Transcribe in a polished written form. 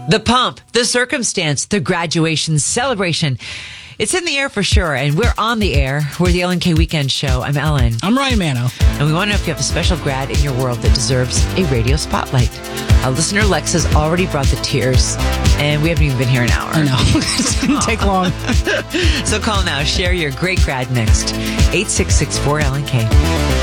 The pump, the circumstance, the graduation celebration. It's in the air for sure, and we're on the air. We're the LNK Weekend Show. I'm Ellen. I'm Ryan Mano. And we want to know if you have a special grad in your world that deserves a radio spotlight. Our listener Lex has already brought the tears, and we haven't even been here an hour. I know. It didn't take long. So call now. Share your great grad next. 866-4LNK.